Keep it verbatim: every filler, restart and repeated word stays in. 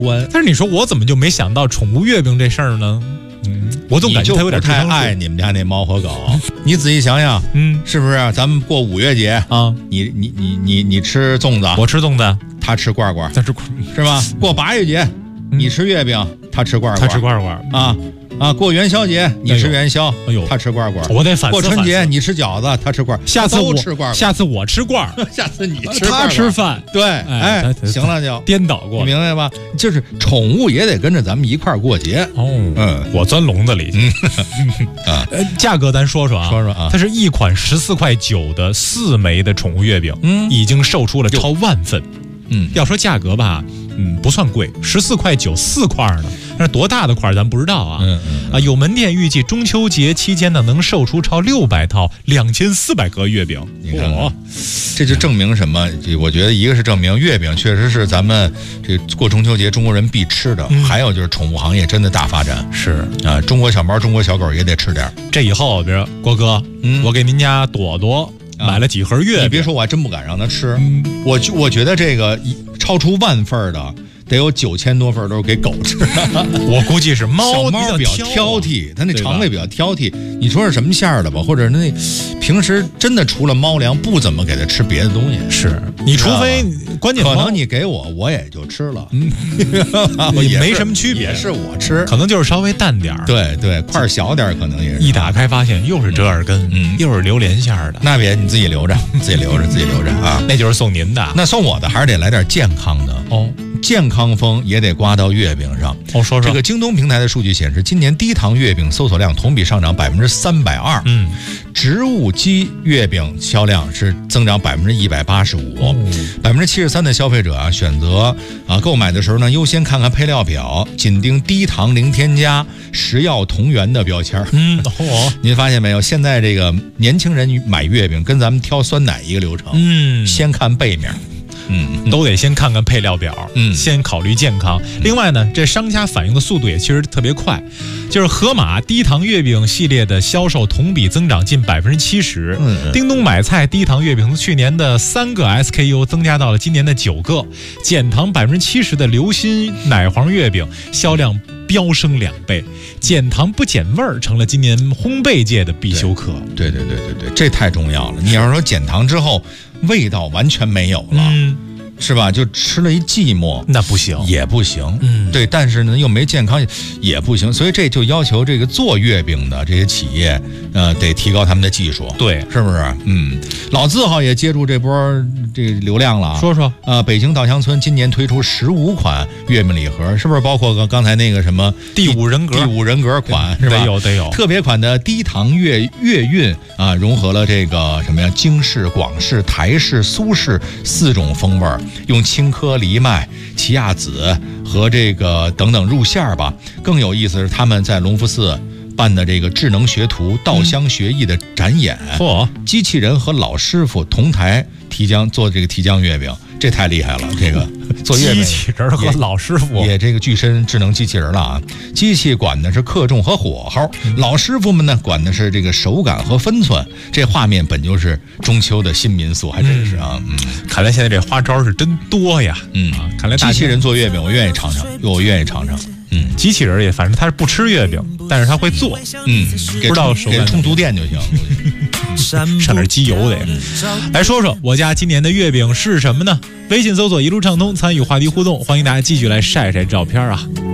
关。 但是你说我怎么就没想到宠物月饼这事儿呢？嗯，我总感觉它有点太爱你们家那猫和狗。你仔细想想，嗯，是不是？咱们过五月节啊，你你你你你吃粽子， 我吃粽子， 他吃罐罐， 他吃是吧？过八月节，你吃月饼，他吃罐罐， 他吃罐罐啊。啊，过元宵节你吃元宵，哎呦，他吃罐罐。 我得反思。 过春节你吃饺子，他吃罐。 下次我吃罐， 下次我吃罐， 下次你吃他吃饭。 对，哎，行了就颠倒过， 你明白吧？就是宠物也得跟着咱们一块儿过节。 哦，嗯，我钻笼子里。啊，价格咱说说啊， 说说啊， 它是一款十四块九的四枚的宠物月饼，嗯，已经售出了超万份。嗯，要说价格吧，嗯，不算贵，十四块九四块呢。但是多大的块咱不知道啊。嗯嗯啊，有门店预计中秋节期间呢，能售出超六百套两千四百个月饼。 你看，哦，这就证明什么？我觉得一个是证明月饼确实是咱们这过中秋节中国人必吃的，嗯，还有就是宠物行业真的大发展。 是啊，中国小猫、中国小狗也得吃点。 这以后，比如郭哥，嗯，我给您家朵朵买了几盒月饼， 你别说，我还真不敢让他吃。嗯，我我觉得这个超出万份的。得有九千多份都是给狗吃的， 我估计是猫。 小猫比较挑剔，它那肠胃比较挑剔。你说是什么馅儿的吧？或者那平时真的除了猫粮不怎么给它吃别的东西。 是你除非关键可能你给我，我也就吃了， 嗯，也没什么区别。 也是我吃， 可能就是稍微淡点儿。 对对，块小点儿可能也是。 一打开发现又是折耳根，嗯，又是榴莲馅儿的。 那别，你自己留着，自己留着，自己留着啊。 那就是送您的。 那送我的还是得来点健康的哦。健康风也得刮到月饼上。 哦，说说这个京东平台的数据显示，今年低糖月饼搜索量同比上涨百分之三百二。嗯，植物基月饼销量是增长百分之一百八十五。百分之七十三的消费者啊选择啊购买的时候呢，优先看看配料表，紧盯低糖零添加、食药同源的标签。嗯，哦，您发现没有？现在这个年轻人买月饼跟咱们挑酸奶一个流程。嗯，先看背面。嗯， 都得先看看配料表，嗯，先考虑健康。另外呢，这商家反应的速度也其实特别快，就是盒马低糖月饼系列的销售同比增长近百分之七十。嗯，叮咚买菜低糖月饼从去年的三个 S K U 增加到了今年的九个，减糖百分之七十的流心奶黄月饼销量飙升两倍，减糖不减味儿成了今年烘焙界的必修课。 对对对对对，这太重要了。你要是说减糖之后味道完全没有了，嗯，是吧？就吃了一寂寞， 那不行， 也不行。嗯，对，但是呢又没健康，也不行。所以这就要求这个做月饼的这些企业，呃，得提高他们的技术。 对， 是不是？嗯，老字号也接住这波这个流量了。 说说， 呃，北京稻香村今年推出十五款月饼礼盒，是不是包括刚才那个什么第五人格、 第五人格款，是吧？ 得有得有。 特别款的低糖月月韵啊，融合了这个什么呀，京式、广式、台式、苏式四种风味儿。用青稞、藜麦、奇亚籽和这个等等入馅儿吧。更有意思是他们在隆福寺办的这个智能学徒稻香学艺的展演，嚯、嗯，机器人和老师傅同台提浆做这个提浆月饼，这太厉害了。这个做月饼机器人和老师傅也, 也这个具身智能机器人了啊。机器管的是克重和火候，老师傅们呢管的是这个手感和分寸。这画面本就是中秋的新民俗，还真是啊。嗯， 看来现在这花招是真多呀。嗯，啊、看来机器人做月饼我愿意尝尝，我愿意尝尝。 嗯，机器人也反正他是不吃月饼，但是他会做。嗯，不知道手给充足电就行。 上点机油得。来说说我家今年的月饼是什么呢？微信搜索一路畅通，参与话题互动，欢迎大家继续来晒晒照片啊。